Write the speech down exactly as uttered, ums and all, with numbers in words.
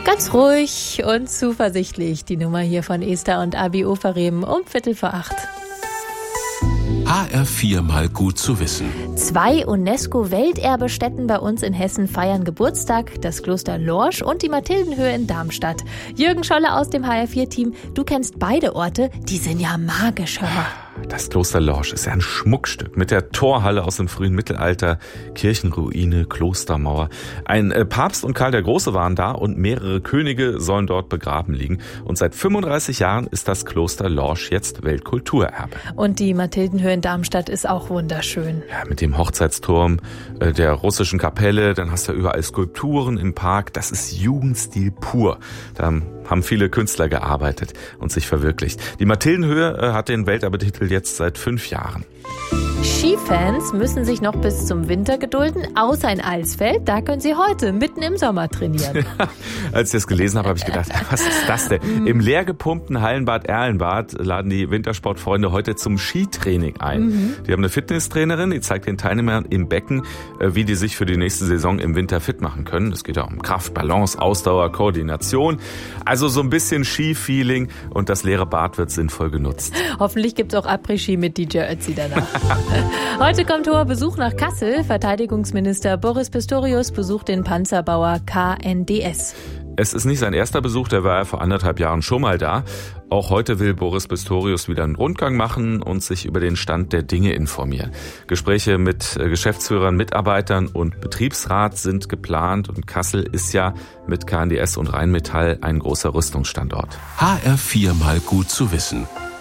Ganz ruhig und zuversichtlich. Die Nummer hier von Esther und Abi Oferem um Viertel vor acht. H R vier mal gut zu wissen. Zwei UNESCO-Welterbestätten bei uns in Hessen feiern Geburtstag, das Kloster Lorsch und die Mathildenhöhe in Darmstadt. Jürgen Scholle aus dem H R vier Team, du kennst beide Orte, die sind ja magisch, hör mal. Das Kloster Lorsch ist ja ein Schmuckstück mit der Torhalle aus dem frühen Mittelalter, Kirchenruine, Klostermauer. Ein äh, Papst und Karl der Große waren da und mehrere Könige sollen dort begraben liegen. Und seit fünfunddreißig Jahren ist das Kloster Lorsch jetzt Weltkulturerbe. Und die Mathildenhöhe in Darmstadt ist auch wunderschön. Ja, mit dem Hochzeitsturm äh, der russischen Kapelle, dann hast du ja überall Skulpturen im Park. Das ist Jugendstil pur. Da haben viele Künstler gearbeitet und sich verwirklicht. Die Mathildenhöhe äh, hat den Welterbetitel jetzt seit fünf Jahren. Skifans müssen sich noch bis zum Winter gedulden, außer in Alsfeld. Da können sie heute mitten im Sommer trainieren. Als ich das gelesen habe, habe ich gedacht, was ist das denn? Im leer gepumpten Hallenbad Erlenbad laden die Wintersportfreunde heute zum Skitraining ein. Mhm. Die haben eine Fitnesstrainerin, die zeigt den Teilnehmern im Becken, wie die sich für die nächste Saison im Winter fit machen können. Es geht ja um Kraft, Balance, Ausdauer, Koordination. Also so ein bisschen Ski-Feeling und das leere Bad wird sinnvoll genutzt. Hoffentlich gibt es auch Après-Ski mit D J Ötzi danach. Heute kommt hoher Besuch nach Kassel. Verteidigungsminister Boris Pistorius besucht den Panzerbauer K N D S. Es ist nicht sein erster Besuch, der war ja vor anderthalb Jahren schon mal da. Auch heute will Boris Pistorius wieder einen Rundgang machen und sich über den Stand der Dinge informieren. Gespräche mit Geschäftsführern, Mitarbeitern und Betriebsrat sind geplant und Kassel ist ja mit K N D S und Rheinmetall ein großer Rüstungsstandort. H R vier mal gut zu wissen.